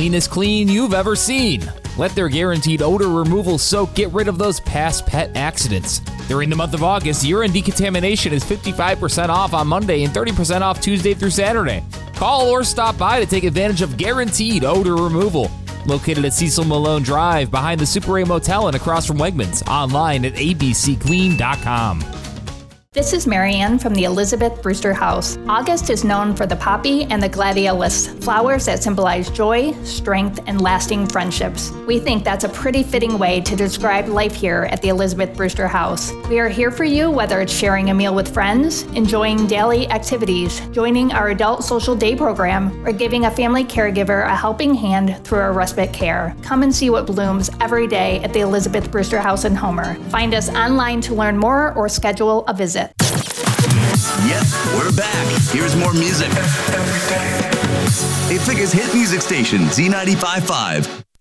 cleanest clean you've ever seen. Let their guaranteed odor removal soak get rid of those past pet accidents. During the month of August, urine decontamination is 55% off on Monday and 30% off Tuesday through Saturday. Call or stop by to take advantage of guaranteed odor removal. Located at Cecil Malone Drive behind the Super A Motel and across from Wegmans. Online at abcclean.com. This is Marianne from the Elizabeth Brewster House. August is known for the poppy and the gladiolus, flowers that symbolize joy, strength, and lasting friendships. We think that's a pretty fitting way to describe life here at the Elizabeth Brewster House. We are here for you whether it's sharing a meal with friends, enjoying daily activities, joining our adult social day program, or giving a family caregiver a helping hand through our respite care. Come and see what blooms every day at the Elizabeth Brewster House in Homer. Find us online to learn more or schedule a visit. Yep, we're back. Here's more music. Ithaca's hit music station, Z95.5.